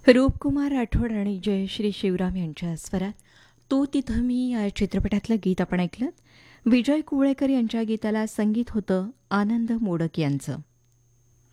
रूपकुमार राठोड आणि जयश्री शिवराम यांच्या स्वरात तू तिथं मी या चित्रपटातलं गीत आपण ऐकलं. विजय कुवळेकर यांच्या गीताला संगीत होतं आनंद मोडक यांचं.